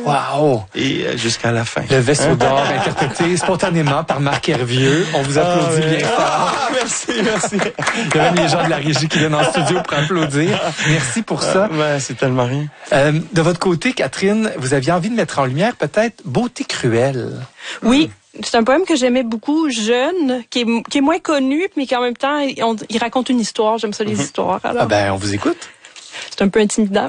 Wow! Et jusqu'à la fin. Le vaisseau d'or interprété spontanément par Marc Hervieux. On vous applaudit bien fort. Merci. Il y a même les gens de la régie qui viennent en studio pour applaudir. Merci pour ça. C'est tellement rien. De votre côté, Catherine, vous aviez envie de mettre en lumière peut-être Beauté cruelle. Oui. C'est un poème que j'aimais beaucoup, jeune, qui est moins connu, mais qui en même temps, il raconte une histoire. J'aime ça, les histoires. Alors. On vous écoute. C'est un peu intimidant.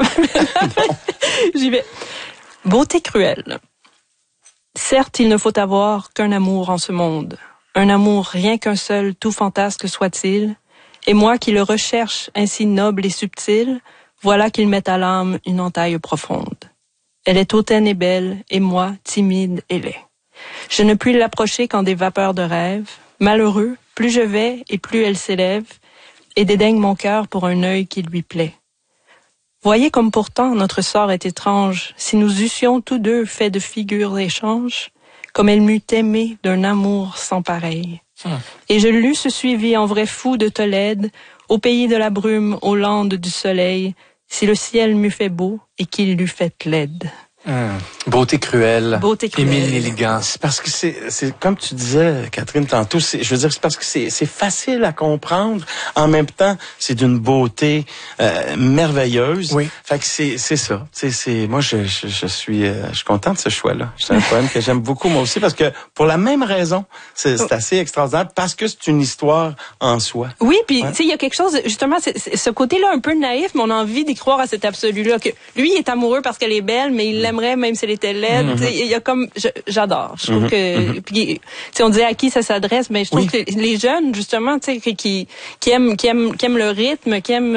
J'y vais. Beauté cruelle. Certes, il ne faut avoir qu'un amour en ce monde. Un amour rien qu'un seul, tout fantasque soit-il. Et moi qui le recherche ainsi noble et subtil, voilà qu'il met à l'âme une entaille profonde. Elle est hautaine et belle, et moi, timide et laid. Je ne puis l'approcher qu'en des vapeurs de rêve. Malheureux, plus je vais et plus elle s'élève, et dédaigne mon cœur pour un œil qui lui plaît. Voyez comme pourtant notre sort est étrange, si nous eussions tous deux fait de figures échanges, comme elle m'eût aimé d'un amour sans pareil. Et je l'eusse suivi en vrai fou de Tolède, au pays de la brume, aux landes du soleil, si le ciel m'eût fait beau et qu'il l'eût fait laide. Beauté cruelle. Beauté cruelle. Émile Nelligan. C'est parce que c'est comme tu disais, Catherine, tantôt, je veux dire, c'est parce que c'est facile à comprendre. En même temps, c'est d'une beauté merveilleuse. Oui. Fait que c'est ça. Moi, je suis content de ce choix-là. C'est un poème que j'aime beaucoup, moi aussi, parce que pour la même raison, c'est assez extraordinaire, parce que c'est une histoire en soi. Oui, puis tu sais, il y a quelque chose, justement, c'est ce côté-là un peu naïf, mais on a envie d'y croire à cet absolu-là, que lui, il est amoureux parce qu'elle est belle, mais il l'aimerait même si elle était laide. Il y a comme, j'adore. Je trouve que, puis, tu sais, on disait à qui ça s'adresse, mais je trouve que les jeunes, justement, tu sais, qui aiment le rythme, qui aiment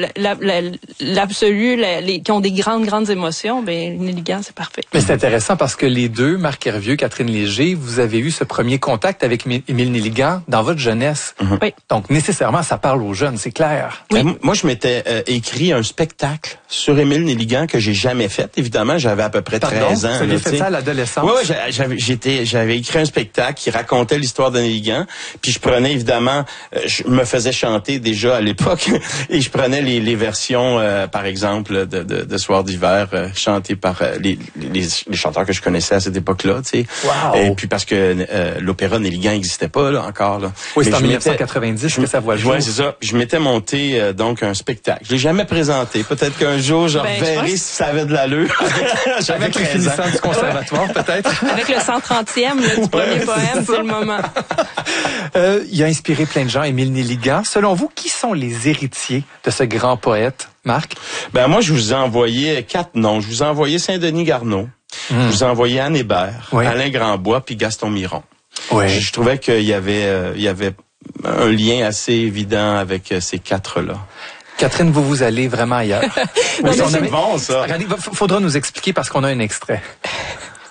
l'absolu, qui ont des grandes émotions, ben, Nelligan, c'est parfait. Mais c'est intéressant parce que les deux, Marc Hervieux, Catherine Léger, vous avez eu ce premier contact avec Émile Nelligan dans votre jeunesse. Oui. Donc, nécessairement, ça parle aux jeunes, c'est clair. Oui. Moi, je m'étais écrit un spectacle sur Émile Nelligan que j'ai jamais fait. Évidemment, j'avais à peu près 13 ans. Vous avez fait ça à l'adolescence? Oui, j'avais écrit un spectacle qui racontait l'histoire de Nelligan. Puis je prenais, évidemment, je me faisais chanter déjà à l'époque. Et je prenais les versions, par exemple, de Soir d'hiver, chantées par les chanteurs que je connaissais à cette époque-là, tu sais. Wow. Et puis parce que l'opéra Nelligan n'existait pas, là, encore, là. Oui, c'est en 1990 que ça voit le jour. Oui, c'est ça. Je m'étais monté, donc, un spectacle. Je l'ai jamais présenté. Peut-être qu'un jour, je reverrai si ça avait de l'allure. Avec les finissants du conservatoire, peut-être. Avec le 130e, là, du premier poème pour le moment. Il a inspiré plein de gens, Émile Nelligan. Selon vous, qui sont les héritiers de ce grand poète, Marc? Ben, moi, je vous ai envoyé 4 noms. Je vous ai envoyé Saint-Denis Garneau. Je vous ai envoyé Anne Hébert, Alain Grandbois, puis Gaston Miron. Oui. Je trouvais qu'il y avait un lien assez évident avec ces 4-là. Catherine, vous allez vraiment ailleurs. Oui, c'est bon, ça. Faudra nous expliquer parce qu'on a un extrait.